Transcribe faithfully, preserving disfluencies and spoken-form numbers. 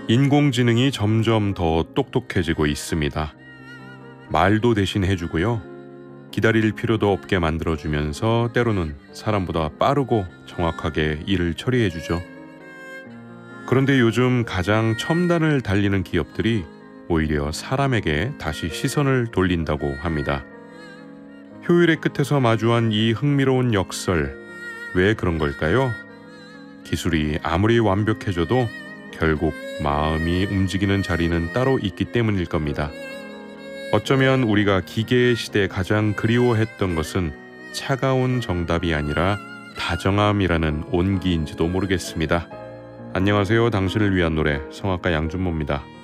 인공지능이 점점 더 똑똑해지고 있습니다. 말도 대신 해주고요. 기다릴 필요도 없게 만들어주면서 때로는 사람보다 빠르고 정확하게 일을 처리해주죠. 그런데 요즘 가장 첨단을 달리는 기업들이 오히려 사람에게 다시 시선을 돌린다고 합니다. 효율의 끝에서 마주한 이 흥미로운 역설, 왜 그런 걸까요? 기술이 아무리 완벽해져도 결국 마음이 움직이는 자리는 따로 있기 때문일 겁니다. 어쩌면 우리가 기계의 시대에 가장 그리워했던 것은 차가운 정답이 아니라 다정함이라는 온기인지도 모르겠습니다. 안녕하세요. 당신을 위한 노래 성악가 양준모입니다.